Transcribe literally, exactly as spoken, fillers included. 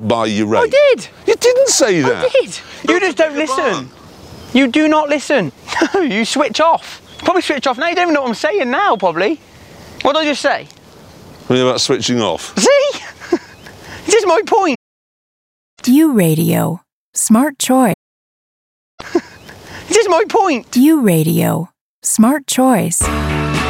by your rate. I did. You didn't say that. I did. You just don't listen. You do not listen. No, you switch off. Probably switch off now. You don't even know what I'm saying now, probably. What did I just say? What about switching off? See? This is my point. U Radio. Smart choice. This is my point. U Radio. Smart choice.